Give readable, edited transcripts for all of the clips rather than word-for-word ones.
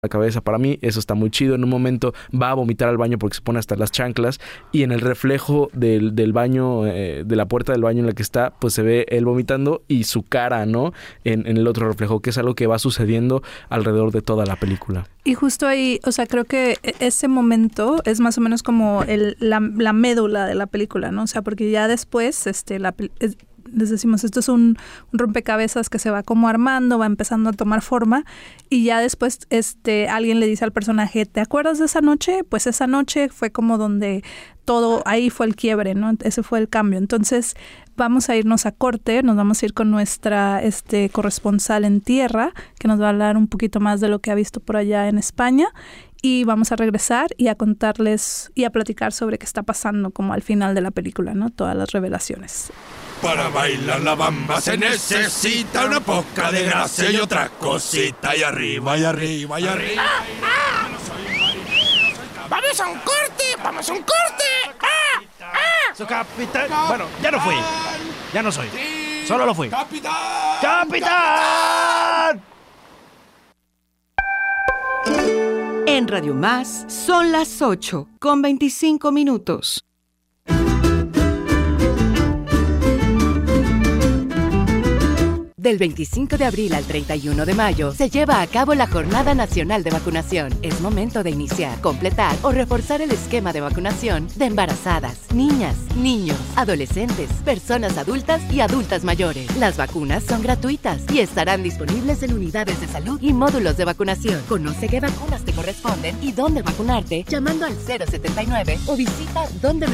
la cabeza. Para mí eso está muy chido. En un momento va a vomitar al baño porque se pone hasta las chanclas, y en el reflejo del baño, de la puerta del baño en la que está, pues se ve él vomitando y su cara, ¿no? En el otro reflejo, que es algo que va sucediendo alrededor de toda la película. Y justo ahí, o sea, creo que ese momento es más o menos como la médula de la película, ¿no? O sea, porque ya después, les decimos, esto es un rompecabezas que se va como armando, va empezando a tomar forma, y ya después alguien le dice al personaje, ¿te acuerdas de esa noche? Pues esa noche fue como donde todo, ahí fue el quiebre, ¿no? Ese fue el cambio. Entonces vamos a irnos a corte, nos vamos a ir con nuestra corresponsal en tierra, que nos va a hablar un poquito más de lo que ha visto por allá en España, y vamos a regresar y a contarles y a platicar sobre qué está pasando como al final de la película, ¿no? Todas las revelaciones. Para bailar la bamba se necesita una poca de gracia y otra cosita, y arriba, y arriba, y arriba. ¡Vamos a un corte! ¡Vamos a un corte! Su capitán... Bueno, ya no fui. Ya no soy. Solo lo fui. ¡Capitán! ¡Capitán! En Radio Más son las 8:25. Del 25 de abril al 31 de mayo se lleva a cabo la Jornada Nacional de Vacunación. Es momento de iniciar, completar o reforzar el esquema de vacunación de embarazadas, niñas, niños, adolescentes, personas adultas y adultas mayores. Las vacunas son gratuitas y estarán disponibles en unidades de salud y módulos de vacunación. Conoce qué vacunas te corresponden y dónde vacunarte llamando al 079 o visita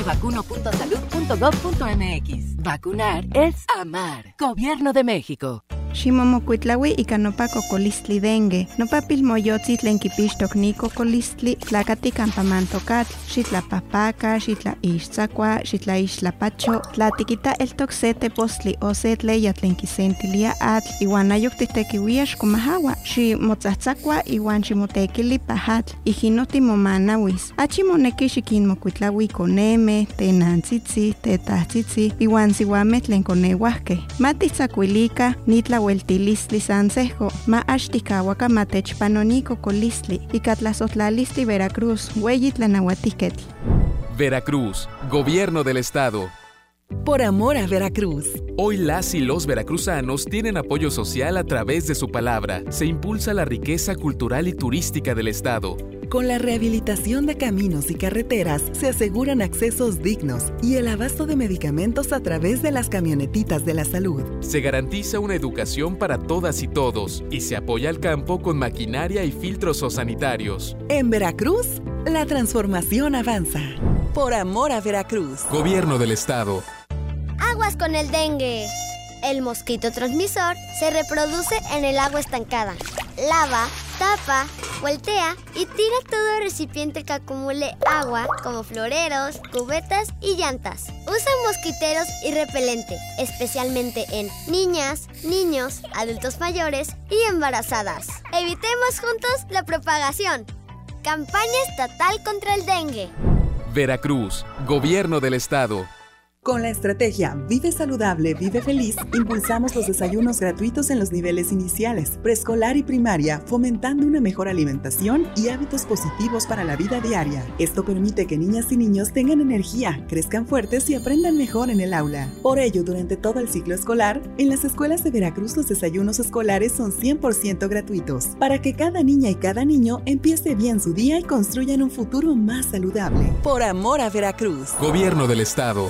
dondemevacuno.salud.gov.mx. Vacunar es amar. Gobierno de México. Ximomocuitlaui ika nopa cocolistli dengue, nopa pilmoyotzi tlen kipixtok ni cocolistli, tlakati campamantocatl, xitlapahpaca, xitlaixtzakua, xitlaixtlapacho, tlatikita eltok se tepostli o se tleya tlen kisentilia atl, iwan ayok titekiuia xkomahawa, ximotzatzakua iwan ximotekili pahatl, ijino timomanawis. Achi moneki xikinmocuitlaui koneme, tenantzitzi, tetahtzitzi, iwan siuameh tlen koneuahkeh. Matitzakuilika, nitla hueltilistli sansejo, ma axtikawaka matechpanoni cocolistli, ikatlazotlalistli Veracruz, hueyi tlanahuatiketl. Veracruz, Gobierno del Estado. Por amor a Veracruz. Hoy las y los veracruzanos tienen apoyo social a través de su palabra. Se impulsa la riqueza cultural y turística del Estado. Con la rehabilitación de caminos y carreteras se aseguran accesos dignos y el abasto de medicamentos a través de las camionetitas de la salud. Se garantiza una educación para todas y todos y se apoya al campo con maquinaria y filtros sanitarios. En Veracruz, la transformación avanza. Por amor a Veracruz. Gobierno del Estado. Aguas con el dengue. El mosquito transmisor se reproduce en el agua estancada. Lava, tapa, voltea y tira todo recipiente que acumule agua, como floreros, cubetas y llantas. Usa mosquiteros y repelente, especialmente en niñas, niños, adultos mayores y embarazadas. Evitemos juntos la propagación. Campaña estatal contra el dengue. Veracruz, Gobierno del Estado. Con la estrategia Vive Saludable, Vive Feliz, impulsamos los desayunos gratuitos en los niveles iniciales, preescolar y primaria, fomentando una mejor alimentación y hábitos positivos para la vida diaria. Esto permite que niñas y niños tengan energía, crezcan fuertes y aprendan mejor en el aula. Por ello, durante todo el ciclo escolar, en las escuelas de Veracruz los desayunos escolares son 100% gratuitos, para que cada niña y cada niño empiece bien su día y construyan un futuro más saludable. Por amor a Veracruz. Gobierno del Estado.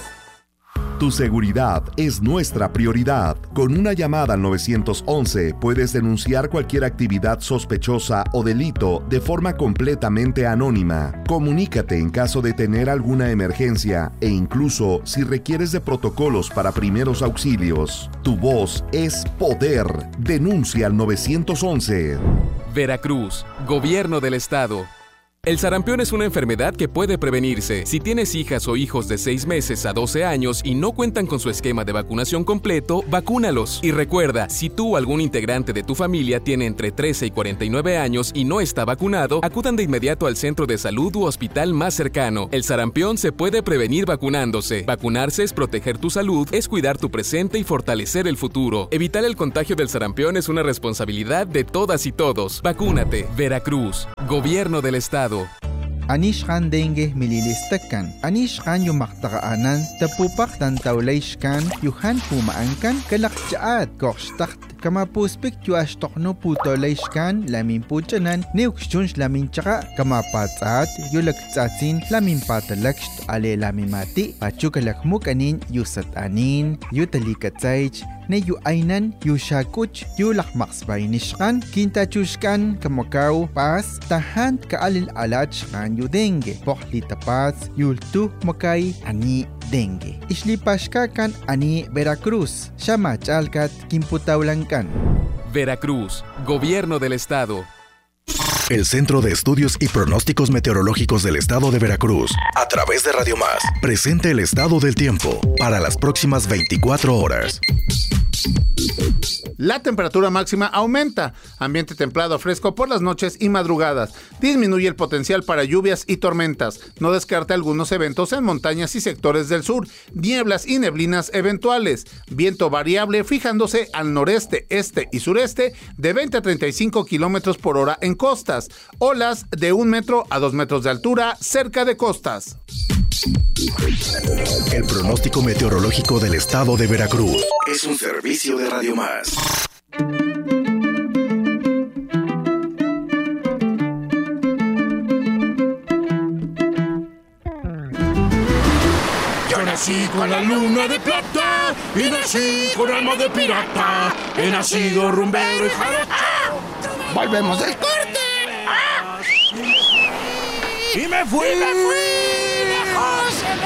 Tu seguridad es nuestra prioridad. Con una llamada al 911 puedes denunciar cualquier actividad sospechosa o delito de forma completamente anónima. Comunícate en caso de tener alguna emergencia e incluso si requieres de protocolos para primeros auxilios. Tu voz es poder. Denuncia al 911. Veracruz, Gobierno del Estado. El sarampión es una enfermedad que puede prevenirse. Si tienes hijas o hijos de 6 meses a 12 años y no cuentan con su esquema de vacunación completo, vacúnalos. Y recuerda, si tú o algún integrante de tu familia tiene entre 13 y 49 años y no está vacunado, acudan de inmediato al centro de salud u hospital más cercano. El sarampión se puede prevenir vacunándose. Vacunarse es proteger tu salud, es cuidar tu presente y fortalecer el futuro. Evitar el contagio del sarampión es una responsabilidad de todas y todos. Vacúnate. Veracruz. Gobierno del Estado. Anishkan dengue mililistakan. Anishkan yumaktaanan tapupak dan taulayshkan yuhan pumaankan kalakchaat kokstakt kamapuspik yuashtokno putolayshkan lamin puchanan neukshunsh lamin chaka kamapatsaat yulaktsatsin lamin patalakst ale lamin mati pachukalakmukanin yusatanin yutalikatsaych ne yu ainan yu shakuch yu lakmaksbaynishkan kintachushkan kamakaw pas tahan kaalil alachkan yu dengue pohli tapats yultu makay ani dengue islipashkakan ani Veracruz shamachalkat kimputaulankan. Veracruz, Gobierno del Estado. El Centro de Estudios y Pronósticos Meteorológicos del Estado de Veracruz, a través de Radio Más, presenta el estado del tiempo para las próximas 24 horas. La temperatura máxima aumenta, ambiente templado fresco por las noches y madrugadas, disminuye el potencial para lluvias y tormentas, no descarta algunos eventos en montañas y sectores del sur, nieblas y neblinas eventuales, viento variable fijándose al noreste, este y sureste de 20 a 35 kilómetros por hora en costas, olas de 1 metro a 2 metros de altura cerca de costas. El pronóstico meteorológico del Estado de Veracruz es un servicio de Radio Más. Yo nací con la luna de plata y nací con alma de pirata. He nacido rumbero y jarocho. Volvemos del corte. Y me fui lejos en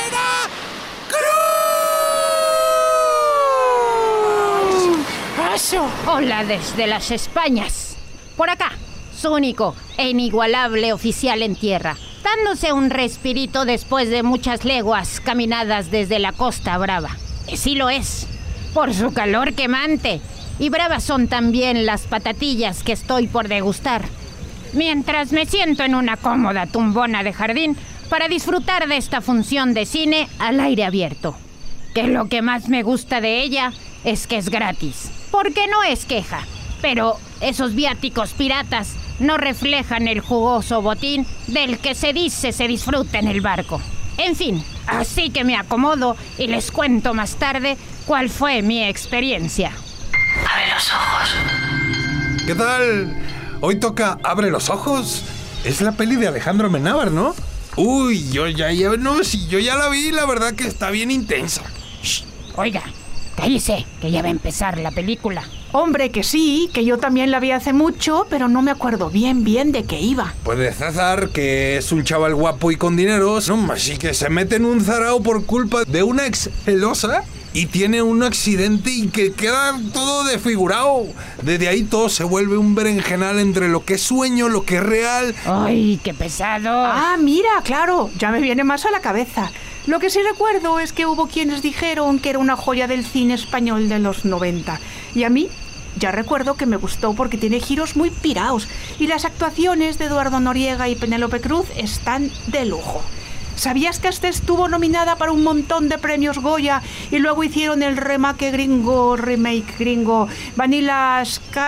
Veracruz. Eso. Hola desde las Españas. Por acá, su único e inigualable oficial en tierra, dándose un respirito después de muchas leguas caminadas desde la Costa Brava. Y sí lo es, por su calor quemante. Y bravas son también las patatillas que estoy por degustar, mientras me siento en una cómoda tumbona de jardín para disfrutar de esta función de cine al aire abierto. Que lo que más me gusta de ella es que es gratis, porque no es queja, pero esos viáticos piratas no reflejan el jugoso botín del que se dice se disfruta en el barco. En fin, así que me acomodo y les cuento más tarde cuál fue mi experiencia. Abre los ojos. ¿Qué tal? Hoy toca Abre los ojos. Es la peli de Alejandro Amenábar, ¿no? Uy, yo ya la vi, la verdad que está bien intensa. Shh, oiga, cállese, que ya va a empezar la película. Hombre, que sí, que yo también la vi hace mucho, pero no me acuerdo bien de qué iba. Pues de César, que es un chaval guapo y con dinero, ¿no? Así que se mete en un zarao por culpa de una ex celosa y tiene un accidente y que queda todo desfigurado. Desde ahí todo se vuelve un berenjenal entre lo que es sueño, lo que es real. ¡Ay, qué pesado! Ah, mira, claro, ya me viene más a la cabeza. Lo que sí recuerdo es que hubo quienes dijeron que era una joya del cine español de los 90. Y a mí ya recuerdo que me gustó porque tiene giros muy piraos y las actuaciones de Eduardo Noriega y Penélope Cruz están de lujo. ¿Sabías que esta estuvo nominada para un montón de premios Goya y luego hicieron el remake gringo, Vanilla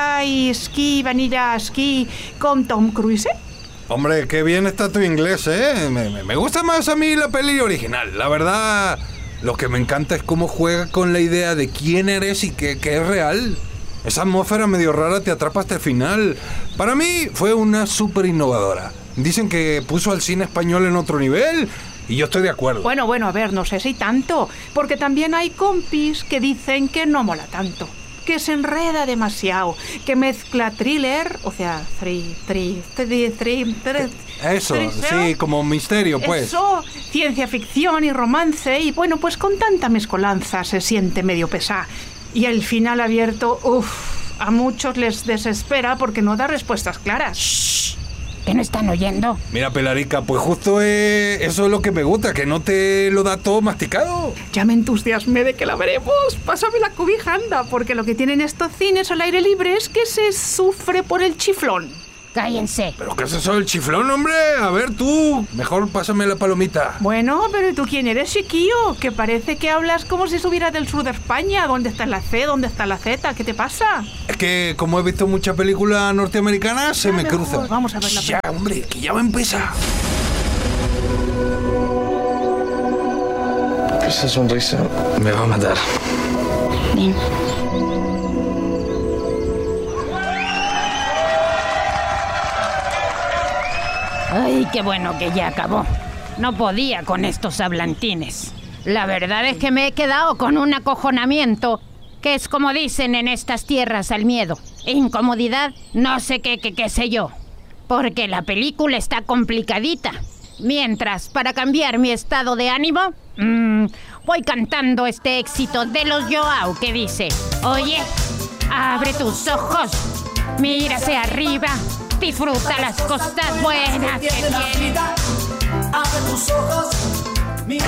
Ski con Tom Cruise? Hombre, qué bien está tu inglés, ¿eh? Me gusta más a mí la peli original. La verdad, lo que me encanta es cómo juega con la idea de quién eres y que es real. Esa atmósfera medio rara te atrapa hasta el final. Para mí fue una súper innovadora. Dicen que puso al cine español en otro nivel y yo estoy de acuerdo. Bueno, a ver, no sé si tanto, porque también hay compis que dicen que no mola tanto, que se enreda demasiado, que mezcla thriller, o sea, eso, sí, como misterio, pues. Eso, ciencia ficción y romance, y bueno, pues con tanta mezcolanza se siente medio pesada. Y el final abierto, a muchos les desespera porque no da respuestas claras. Shh. ¿Que no están oyendo? Mira, Pelarica, pues justo eso es lo que me gusta, que no te lo da todo masticado. Ya me entusiasmé de que la veremos. Pásame la cobija, anda, porque lo que tienen estos cines al aire libre es que se sufre por el chiflón. Cállense. ¿Pero qué es eso del chiflón, hombre? A ver tú, mejor pásame la palomita. Bueno, pero ¿y tú quién eres, chiquillo? Que parece que hablas como si estuvieras del sur de España. ¿Dónde está la C? ¿Dónde está la Z? ¿Qué te pasa? Es que como he visto mucha película norteamericana, se me mejor, cruza. Vamos a ver la Ya, hombre, que ya va a empezar. Esa sonrisa me va a matar. Ven. Ay, qué bueno que ya acabó. No podía con estos hablantines. La verdad es que me he quedado con un acojonamiento, que es como dicen en estas tierras al miedo. Incomodidad, no sé qué sé yo. Porque la película está complicadita. Mientras, para cambiar mi estado de ánimo, voy cantando este éxito de los Joao que dice: oye, abre tus ojos, mira hacia arriba, disfruta las cosas buenas que tiene. Abre tus ojos, mira.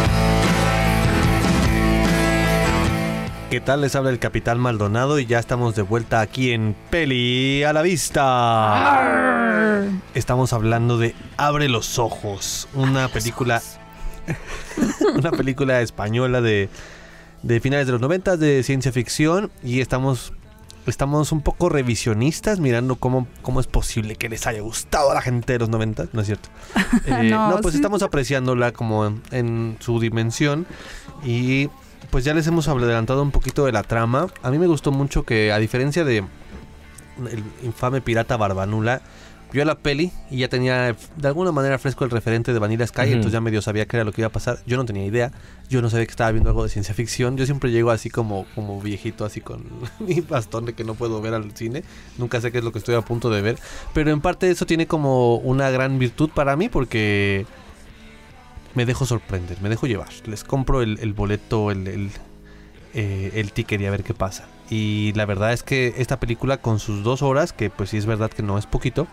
¿Qué tal? Les habla el Capitán Maldonado y ya estamos de vuelta aquí en Peli a la Vista. Arr. Estamos hablando de Abre los Ojos, una película una película española de finales de los 90 de ciencia ficción, y estamos un poco revisionistas mirando cómo es posible que les haya gustado a la gente de los 90, ¿no es cierto? Pues sí. Estamos apreciándola como en su dimensión, y pues ya les hemos adelantado un poquito de la trama. A mí me gustó mucho que, a diferencia de el infame pirata Barbanula, vio la peli y ya tenía de alguna manera fresco el referente de Vanilla Sky, entonces ya medio sabía qué era lo que iba a pasar. Yo no tenía idea, yo no sabía que estaba viendo algo de ciencia ficción. Yo siempre llego así como viejito, así con mi bastón de que no puedo ver al cine, nunca sé qué es lo que estoy a punto de ver, pero en parte eso tiene como una gran virtud para mí, porque me dejo sorprender, me dejo llevar. Les compro el boleto, el ticket, y a ver qué pasa. Y la verdad es que esta película, con sus 2 horas, que pues sí es verdad que no es poquito,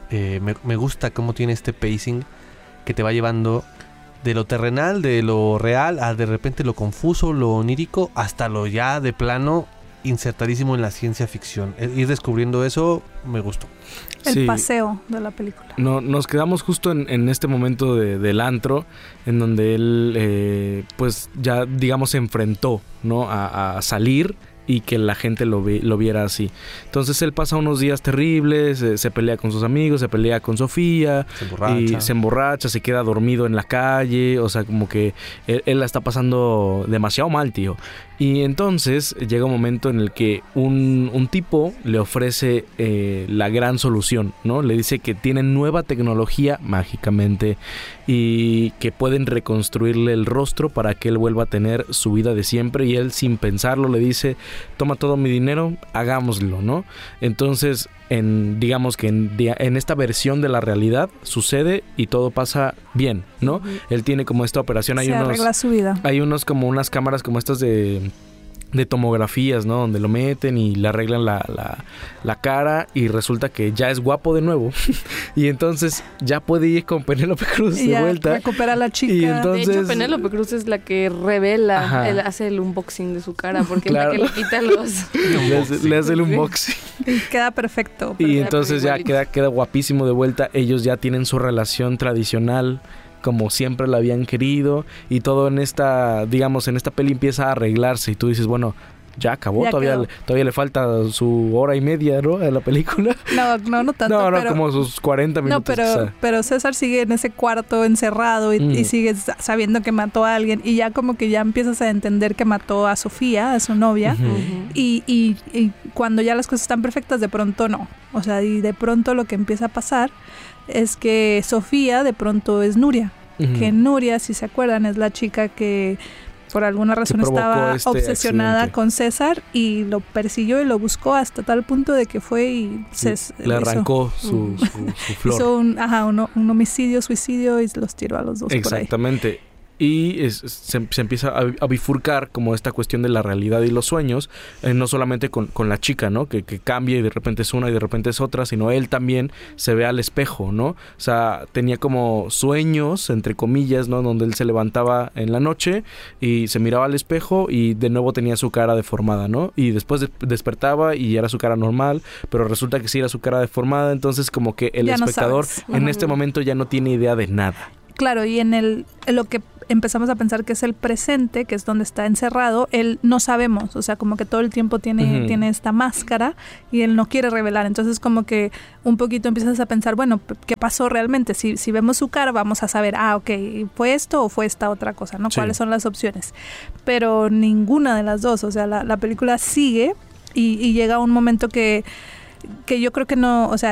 me gusta cómo tiene este pacing que te va llevando de lo terrenal, de lo real, a de repente lo confuso, lo onírico, hasta lo ya de plano insertadísimo en la ciencia ficción. Ir descubriendo eso me gustó. El paseo de la película. No, nos quedamos justo en este momento del antro, en donde él pues ya digamos se enfrentó, ¿no? a salir y que la gente lo viera así. Entonces él pasa unos días terribles, se pelea con sus amigos, se pelea con Sofía, se emborracha, se queda dormido en la calle, o sea, como que él la está pasando demasiado mal, tío. Y entonces llega un momento en el que un tipo le ofrece la gran solución, ¿no? Le dice que tienen nueva tecnología mágicamente y que pueden reconstruirle el rostro para que él vuelva a tener su vida de siempre, y él, sin pensarlo, le dice: toma todo mi dinero, hagámoslo, ¿no? Entonces, digamos que en esta versión de la realidad sucede y todo pasa bien, ¿no? Uh-huh. Él tiene como esta operación, arregla su vida. Hay como unas cámaras como estas de tomografías, ¿no? Donde lo meten y le arreglan la cara, y resulta que ya es guapo de nuevo. Y entonces ya puede ir con Penélope Cruz y de vuelta. Recupera a la chica. Y entonces, de hecho, Penélope Cruz es la que revela, él hace el unboxing de su cara, porque claro, es la que le quita los... le hace el unboxing. Y queda perfecto. Y entonces ya queda guapísimo de vuelta. Ellos ya tienen su relación tradicional, como siempre la habían querido, y todo en esta peli empieza a arreglarse, y tú dices, bueno, ya acabó, todavía le falta su hora y media, ¿no? A la película. No tanto. No, como sus 40 minutos. No, pero César sigue en ese cuarto encerrado y sigue sabiendo que mató a alguien, y ya como que ya empiezas a entender que mató a Sofía, a su novia, y cuando ya las cosas están perfectas, de pronto no. O sea, y de pronto lo que empieza a pasar es que Sofía de pronto es Nuria. Que Nuria, si se acuerdan, es la chica que por alguna razón estaba obsesionada con César, y lo persiguió y lo buscó hasta tal punto de que fue y le arrancó su flor. Hizo un homicidio, suicidio, y los tiró a los dos. Exactamente. Por y se empieza a bifurcar como esta cuestión de la realidad y los sueños, no solamente con la chica, ¿no? Que cambia y de repente es una y de repente es otra, sino él también se ve al espejo, ¿no? O sea, tenía como sueños, entre comillas, ¿no? Donde él se levantaba en la noche y se miraba al espejo y de nuevo tenía su cara deformada, ¿no? Y después despertaba y era su cara normal, pero resulta que sí era su cara deformada, entonces como que el espectador en este momento ya no tiene idea de nada. Claro, y en lo que empezamos a pensar que es el presente, que es donde está encerrado, él no sabemos, o sea, como que todo el tiempo tiene esta máscara y él no quiere revelar, entonces como que un poquito empiezas a pensar, bueno, ¿qué pasó realmente? Si vemos su cara vamos a saber, ok, ¿fue esto o fue esta otra cosa? ¿No? Sí. ¿Cuáles son las opciones? Pero ninguna de las dos, o sea, la película sigue y llega un momento que yo creo que no, o sea,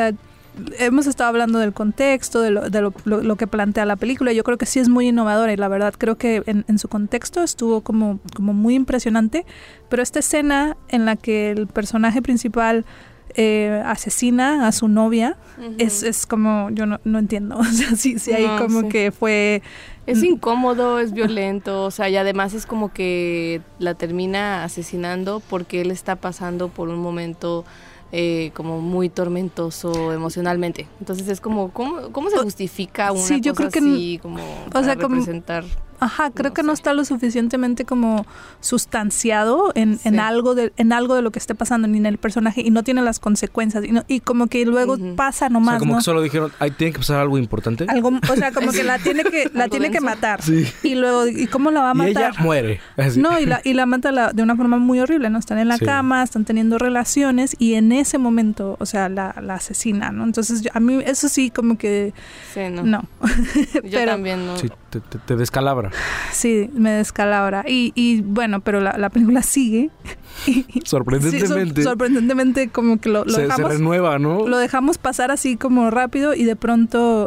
hemos estado hablando del contexto, de lo que plantea la película. Yo creo que sí es muy innovadora y la verdad creo que en su contexto estuvo como muy impresionante. Pero esta escena en la que el personaje principal asesina a su novia es como, yo no entiendo. O sea, sí ahí como que fue... Es incómodo, es violento, o sea, y además es como que la termina asesinando porque él está pasando por un momento... como muy tormentoso emocionalmente. Entonces es como, ¿cómo se justifica una cosa yo creo que así como para representar? Creo que no está lo suficientemente como sustanciado en algo de lo que esté pasando ni en el personaje y no tiene las consecuencias y como que luego pasa nomás, o sea, como ¿no? que solo dijeron, tiene que pasar algo importante. O sea, como que la tiene que matar. Sí. Y luego, ¿y cómo la va a matar? Y ella muere. Así. No, y la mata de una forma muy horrible, ¿no? Están en la cama, están teniendo relaciones y en ese momento, o sea, la asesina, ¿no? Entonces, a mí eso sí como que... Sí, no. Yo también no. Sí, te descalabra. Sí, me descalabra. Y bueno, pero la película sigue. Sorprendentemente. Sorprendentemente como que lo dejamos... Se renueva, ¿no? Lo dejamos pasar así como rápido y de pronto,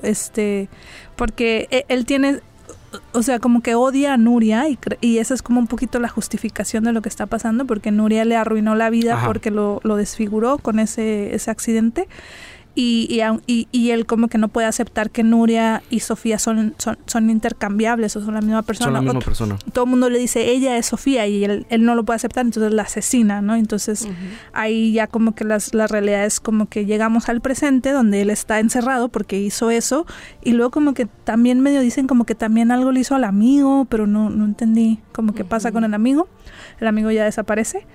porque él tiene... O sea, como que odia a Nuria y esa es como un poquito la justificación de lo que está pasando, porque Nuria le arruinó la vida porque lo desfiguró con ese accidente. Y él como que no puede aceptar que Nuria y Sofía son intercambiables o son la misma persona. Son la misma persona. Todo el mundo le dice, ella es Sofía y él no lo puede aceptar, entonces la asesina, ¿no? Entonces ahí ya como que la realidad es como que llegamos al presente donde él está encerrado porque hizo eso y luego como que también medio dicen como que también algo le hizo al amigo, pero no entendí como qué pasa con el amigo ya desaparece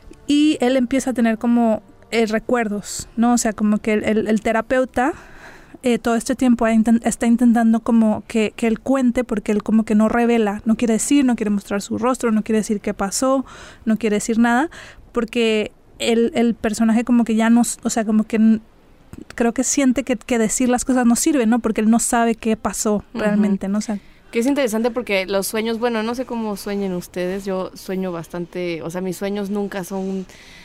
y él empieza a tener como... recuerdos, ¿no? O sea, como que el terapeuta todo este tiempo está intentando como que él cuente porque él como que no revela, no quiere decir, no quiere mostrar su rostro, no quiere decir qué pasó, no quiere decir nada, porque el personaje como que ya no, o sea, como que creo que siente que decir las cosas no sirve, ¿no? Porque él no sabe qué pasó realmente, ¿no? O sea, que es interesante porque los sueños, bueno, no sé cómo sueñen ustedes, yo sueño bastante, o sea, mis sueños nunca son...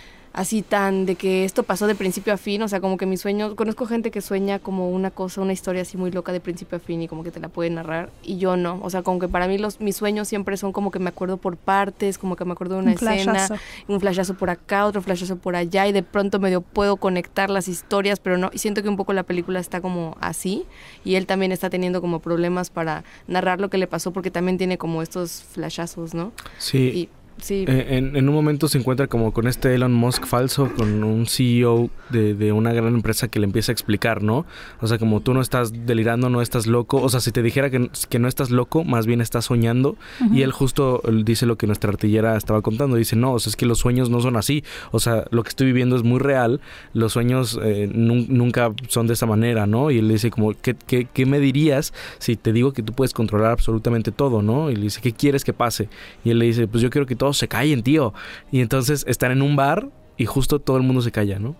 así tan de que esto pasó de principio a fin, o sea, como que mis sueños, conozco gente que sueña como una cosa, una historia así muy loca de principio a fin y como que te la puede narrar y yo no, o sea, como que para mí mis sueños siempre son como que me acuerdo por partes, como que me acuerdo de una escena, un flashazo por acá, otro flashazo por allá y de pronto medio puedo conectar las historias, pero no, y siento que un poco la película está como así y él también está teniendo como problemas para narrar lo que le pasó porque también tiene como estos flashazos, ¿no? Sí. Sí. En un momento se encuentra como con este Elon Musk falso, con un CEO de una gran empresa que le empieza a explicar, ¿no? O sea, como tú no estás delirando, no estás loco. O sea, si te dijera que no estás loco, más bien estás soñando. Y él justo dice lo que nuestra artillera estaba contando. Dice, no, o sea, es que los sueños no son así. O sea, lo que estoy viviendo es muy real. Los sueños nunca son de esa manera, ¿no? Y él le dice como, ¿qué me dirías si te digo que tú puedes controlar absolutamente todo, ¿no? Y le dice, ¿qué quieres que pase? Y él le dice, pues yo quiero que todos se callen, tío. Y entonces están en un bar y justo todo el mundo se calla, ¿no?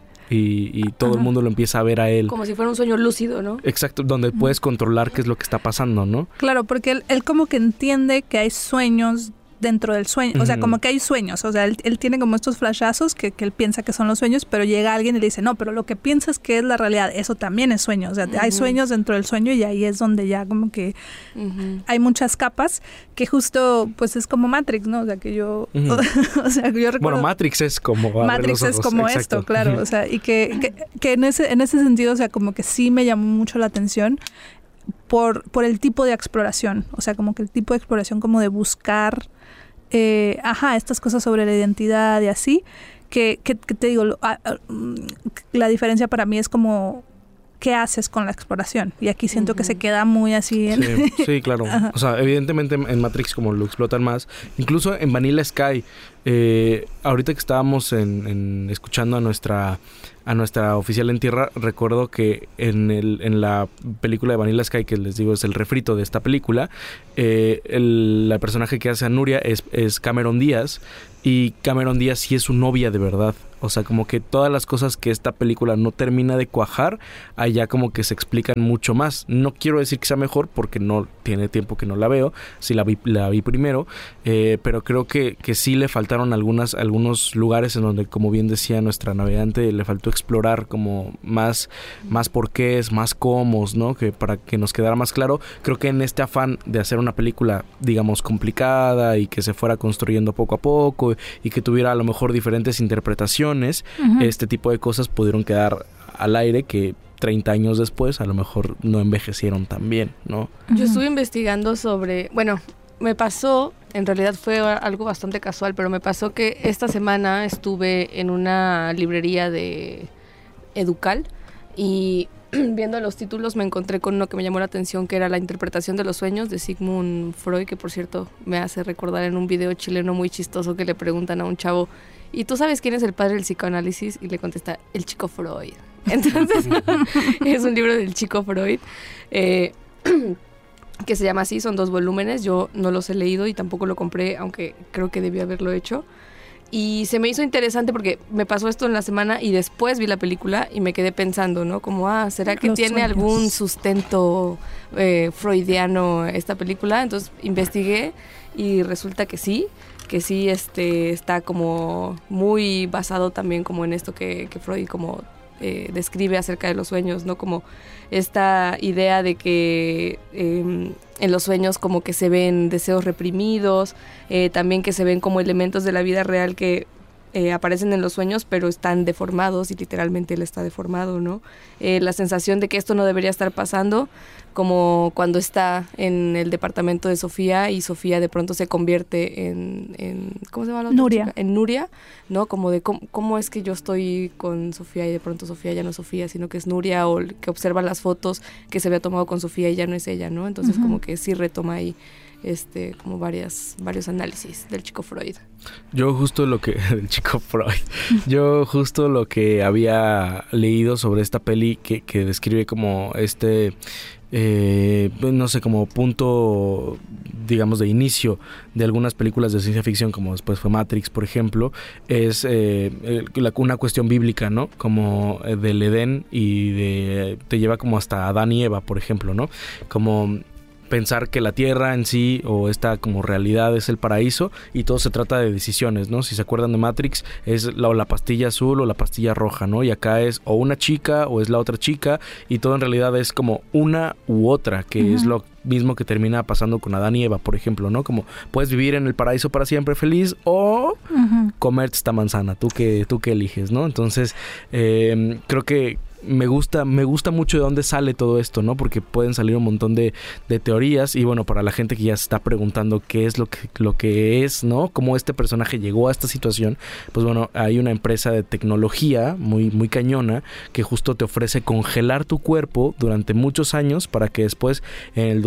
Y todo el mundo lo empieza a ver a él. Como si fuera un sueño lúcido, ¿no? Exacto, donde puedes controlar qué es lo que está pasando, ¿no? Claro, porque él como que entiende que hay sueños dentro del sueño, o sea, como que hay sueños, o sea, él tiene como estos flashazos que él piensa que son los sueños, pero llega alguien y le dice, no, pero lo que piensas que es la realidad, eso también es sueño, o sea, hay sueños dentro del sueño y ahí es donde ya como que hay muchas capas que justo, pues es como Matrix, ¿no? O sea, que yo, o sea, que yo recuerdo... Bueno, Matrix es como... Matrix es como esto, claro, o sea, y que en ese sentido, o sea, como que sí me llamó mucho la atención. por el tipo de exploración, o sea, como que el tipo de exploración como de buscar estas cosas sobre la identidad y así, que te digo, la diferencia para mí es como qué haces con la exploración, y aquí siento que se queda muy así sí, claro. O sea, evidentemente en Matrix como lo explotan más, incluso en Vanilla Sky, ahorita que estábamos escuchando a nuestra oficial en tierra, recuerdo que en la película de Vanilla Sky, que les digo es el refrito de esta película, la personaje que hace a Nuria es Cameron Díaz, y Cameron Díaz sí es su novia de verdad. O sea, como que todas las cosas que esta película no termina de cuajar, allá como que se explican mucho más. No quiero decir que sea mejor, porque no tiene tiempo que no la veo, sí la vi primero, pero creo que sí le faltaron algunos lugares en donde, como bien decía nuestra navegante, le faltó explorar como más porqués, más cómo, ¿no? Que para que nos quedara más claro. Creo que en este afán de hacer una película, digamos, complicada y que se fuera construyendo poco a poco y que tuviera a lo mejor diferentes interpretaciones, este tipo de cosas pudieron quedar al aire, que 30 años después a lo mejor no envejecieron tan bien, ¿no? Yo estuve investigando sobre, bueno, me pasó, en realidad fue algo bastante casual, pero me pasó que esta semana estuve en una librería de Educal y viendo los títulos me encontré con uno que me llamó la atención, que era La interpretación de los sueños, de Sigmund Freud, que por cierto me hace recordar en un video chileno muy chistoso que le preguntan a un chavo: ¿y tú sabes quién es el padre del psicoanálisis? Y le contesta: el chico Freud. Entonces es un libro del chico Freud que se llama así, son 2 volúmenes. Yo no los he leído y tampoco lo compré, aunque creo que debí haberlo hecho. Y se me hizo interesante porque me pasó esto en la semana y después vi la película y me quedé pensando, ¿no? Como, ¿será que tiene algún sustento freudiano esta película? Entonces investigué y resulta que sí está como muy basado también como en esto que Freud como describe acerca de los sueños, ¿no? Como esta idea de que en los sueños como que se ven deseos reprimidos, también que se ven como elementos de la vida real que aparecen en los sueños, pero están deformados, y literalmente él está deformado, ¿no? La sensación de que esto no debería estar pasando, como cuando está en el departamento de Sofía y Sofía de pronto se convierte en ¿cómo se llama la otra Nuria. chica? En Nuria, ¿no? Como de cómo es que yo estoy con Sofía y de pronto Sofía ya no es Sofía, sino que es Nuria, o que observa las fotos que se había tomado con Sofía y ya no es ella, ¿no? Entonces como que sí retoma ahí como varios análisis del chico Freud. Yo justo lo que había leído sobre esta peli que describe como no sé, como punto, digamos, de inicio de algunas películas de ciencia ficción, como después fue Matrix, por ejemplo, es una cuestión bíblica, ¿no? Como del Edén, y te lleva como hasta Adán y Eva, por ejemplo, ¿no? Como pensar que la tierra en sí, o esta como realidad, es el paraíso, y todo se trata de decisiones, ¿no? Si se acuerdan de Matrix, es la pastilla azul o la pastilla roja, ¿no? Y acá es o una chica o es la otra chica, y todo en realidad es como una u otra, que es lo mismo que termina pasando con Adán y Eva, por ejemplo, ¿no? Como puedes vivir en el paraíso para siempre feliz, o comerte esta manzana, tú que eliges, ¿no? Entonces creo que me gusta mucho de dónde sale todo esto, ¿no? Porque pueden salir un montón de teorías, y bueno, para la gente que ya se está preguntando qué es lo que es, ¿no? Cómo este personaje llegó a esta situación, pues bueno, hay una empresa de tecnología muy, muy cañona que justo te ofrece congelar tu cuerpo durante muchos años para que después en el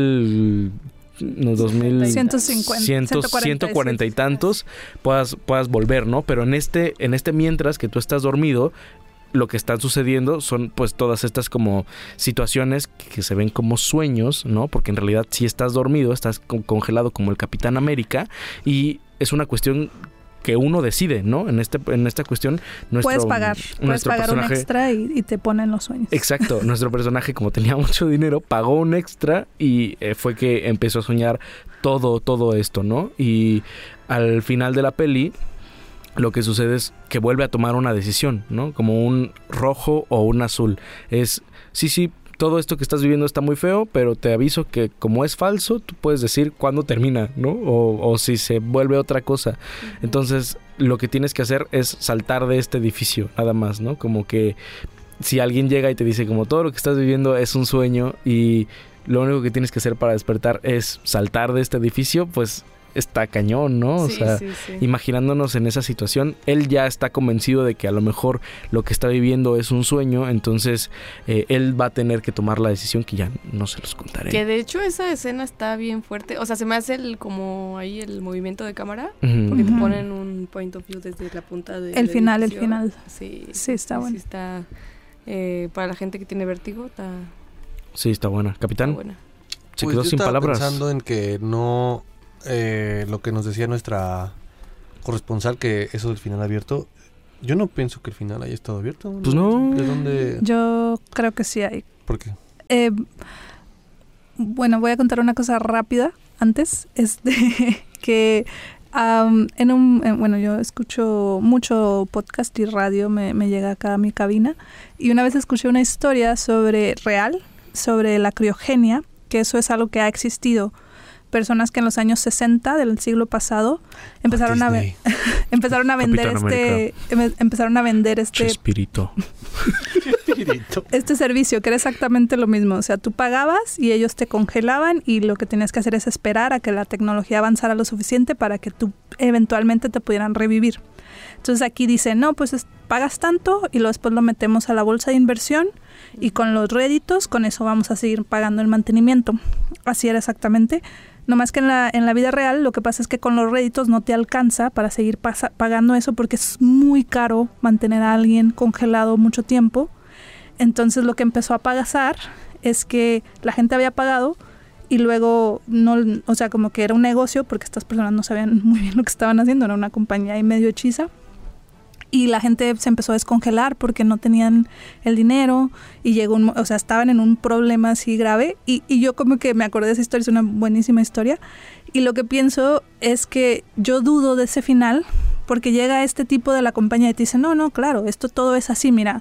140 y tantos puedas volver, ¿no? Pero en este mientras que tú estás dormido, lo que está sucediendo son pues todas estas como situaciones que se ven como sueños, ¿no? Porque en realidad si estás dormido, estás congelado como el Capitán América, y es una cuestión que uno decide, ¿no? En esta cuestión puedes pagar un extra y te ponen los sueños. Exacto, nuestro personaje, como tenía mucho dinero, pagó un extra y fue que empezó a soñar todo esto, ¿no? Y al final de la peli lo que sucede es que vuelve a tomar una decisión, ¿no? Como un rojo o un azul. Es, sí, todo esto que estás viviendo está muy feo, pero te aviso que como es falso, tú puedes decir cuándo termina, ¿no? O si se vuelve otra cosa. Entonces, lo que tienes que hacer es saltar de este edificio, nada más, ¿no? Como que si alguien llega y te dice como todo lo que estás viviendo es un sueño y lo único que tienes que hacer para despertar es saltar de este edificio, pues está cañón, ¿no? O sea, imaginándonos en esa situación, él ya está convencido de que a lo mejor lo que está viviendo es un sueño, entonces él va a tener que tomar la decisión que ya no se los contaré. Que de hecho esa escena está bien fuerte, o sea, se me hace como ahí el movimiento de cámara, porque te ponen un point of view desde la punta de el final. Sí, está bueno. Sí está, para la gente que tiene vértigo, está... Sí, está buena. Capitán, está buena. Se pues quedó sin palabras. Pensando en que no... lo que nos decía nuestra corresponsal, que eso del final abierto, yo no pienso que el final haya estado abierto. Pues no. ¿De dónde? Yo creo que sí hay. ¿Por qué? Bueno, voy a contar una cosa rápida antes, que bueno, yo escucho mucho podcast y radio, me llega acá a mi cabina, y una vez escuché una historia sobre la criogenia, que eso es algo que ha existido. Personas que en los años 60 del siglo pasado empezaron a vender Chespirito. este servicio, que era exactamente lo mismo. O sea, tú pagabas y ellos te congelaban, y lo que tenías que hacer es esperar a que la tecnología avanzara lo suficiente para que tú eventualmente te pudieran revivir. Entonces aquí dice, no, pues pagas tanto y luego después lo metemos a la bolsa de inversión y con los réditos, con eso vamos a seguir pagando el mantenimiento. Así era exactamente. No más que en la vida real lo que pasa es que con los réditos no te alcanza para seguir pagando eso, porque es muy caro mantener a alguien congelado mucho tiempo. Entonces lo que empezó a pasar es que la gente había pagado y luego no, o sea, como que era un negocio, porque estas personas no sabían muy bien lo que estaban haciendo, era una compañía ahí medio hechiza. Y la gente se empezó a descongelar porque no tenían el dinero y o sea, estaban en un problema así grave. Y yo como que me acordé de esa historia, es una buenísima historia. Y lo que pienso es que yo dudo de ese final, porque llega este tipo de la compañía y te dice, no, claro, esto todo es así, mira,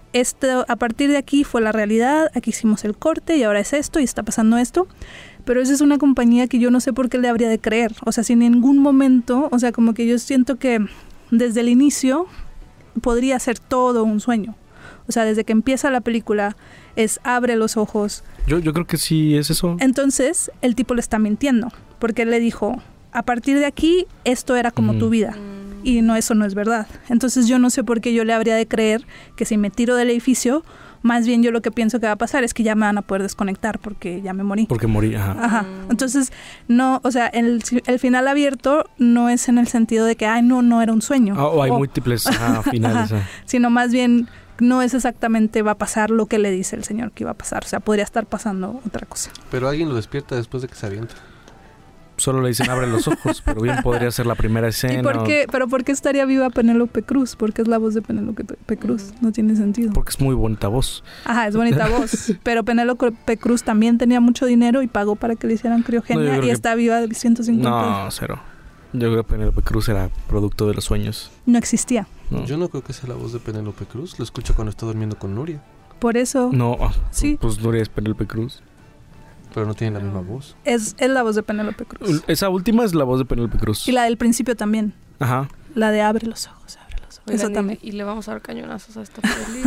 a partir de aquí fue la realidad, aquí hicimos el corte y ahora es esto y está pasando esto. Pero esa es una compañía que yo no sé por qué le habría de creer. O sea, sin ningún momento, o sea, como que yo siento que desde el inicio podría ser todo un sueño. O sea, desde que empieza la película es abre los ojos. Yo creo que sí es eso. Entonces, el tipo le está mintiendo, porque él le dijo, a partir de aquí, esto era como tu vida. Y no, eso no es verdad. Entonces yo no sé por qué yo le habría de creer que si me tiro del edificio, más bien yo lo que pienso que va a pasar es que ya me van a poder desconectar porque ya me morí. Porque morí, ajá. Entonces, no, o sea, el final abierto no es en el sentido de que, no era un sueño. Hay múltiples finales. Sino más bien no es exactamente va a pasar lo que le dice el señor que iba a pasar. O sea, podría estar pasando otra cosa. Pero alguien lo despierta después de que se avienta. Solo le dicen abre los ojos, pero bien podría ser la primera escena. ¿Pero por qué estaría viva Penélope Cruz? Porque es la voz de Penélope Cruz. No tiene sentido. Porque es muy bonita voz. Ajá, es bonita voz. Pero Penélope Cruz también tenía mucho dinero y pagó para que le hicieran criogenia y está viva de 150 años. No, cero. Yo creo que Penélope Cruz era producto de los sueños. No existía. No. Yo no creo que sea la voz de Penélope Cruz. Lo escucho cuando está durmiendo con Nuria. Por eso. No, sí. Pues Nuria es Penélope Cruz. Pero no tiene la misma voz. Es la voz de Penélope Cruz. Esa última es la voz de Penélope Cruz. Y la del principio también. Ajá. La de abre los ojos. Oigan, eso también. ¿Y le vamos a dar cañonazos a esta peli?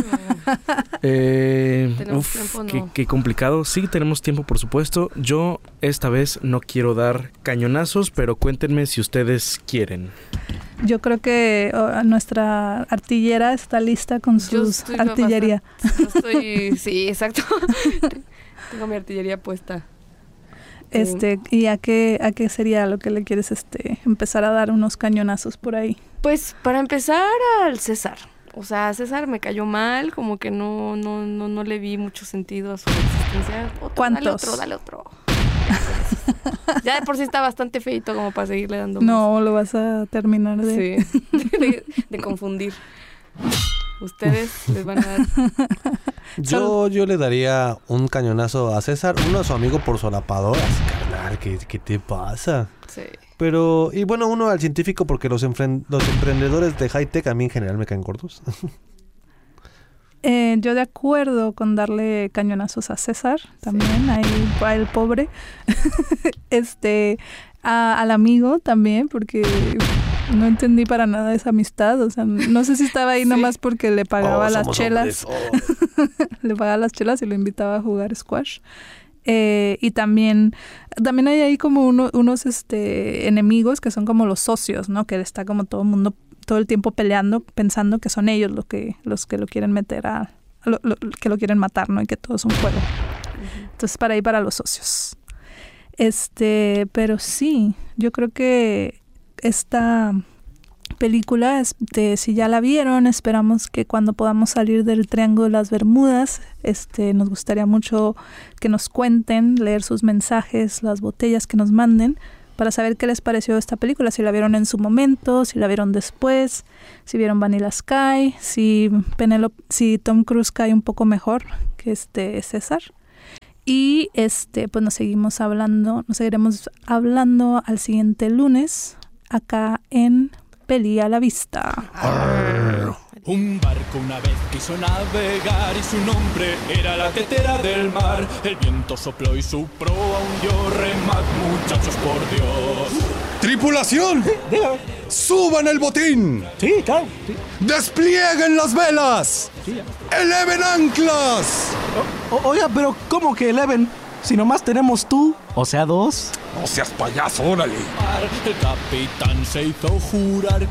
¿Tenemos tiempo? No. Qué complicado. Sí, tenemos tiempo, por supuesto. Yo esta vez no quiero dar cañonazos, pero cuéntenme si ustedes quieren. Yo creo que nuestra artillera está lista con sus artillería. Sí, exacto. Tengo mi artillería puesta. ¿Y a qué sería lo que le quieres empezar a dar unos cañonazos por ahí? Pues para empezar al César. O sea, César me cayó mal, como que no le vi mucho sentido a su existencia. ¿Cuántos? Dale otro. Ya de por sí está bastante feito como para seguirle dando más. No, lo vas a terminar de confundir. Ustedes les van a dar. Yo le daría un cañonazo a César, uno a su amigo por solapadoras. Carnal, ¿qué te pasa? Sí. Pero, y bueno, uno al científico, porque los emprendedores de high-tech a mí en general me caen gordos. Yo de acuerdo con darle cañonazos a César también, ahí va el pobre. Al amigo también, porque No entendí para nada esa amistad, o sea, no sé si estaba ahí nomás porque le pagaba las chelas. Le pagaba las chelas y lo invitaba a jugar squash. Y también hay ahí como unos enemigos que son como los socios, ¿no? Que está como todo el mundo todo el tiempo peleando, pensando que son ellos los que lo quieren meter que lo quieren matar, ¿no? Y que todo es un juego. Entonces, para los socios. Pero sí, yo creo que esta película, si ya la vieron, esperamos que cuando podamos salir del Triángulo de las Bermudas, nos gustaría mucho que nos cuenten, leer sus mensajes, las botellas que nos manden, para saber qué les pareció esta película, si la vieron en su momento, si la vieron después, si vieron Vanilla Sky, si Tom Cruise cae un poco mejor que César. Y pues nos seguiremos hablando al siguiente lunes acá en Peli a la Vista. Un barco una vez quiso navegar y su nombre era la tetera del mar. El viento sopló y su proa hundió. Remad, muchachos, por Dios. ¡Tripulación! ¡Suban el botín! Sí, claro. Sí. ¡Desplieguen las velas! Sí. ¡Eleven anclas! Oiga, pero ¿cómo que eleven? Si nomás tenemos tú, o sea, 2. No seas payaso, órale. El capitán se hizo jurar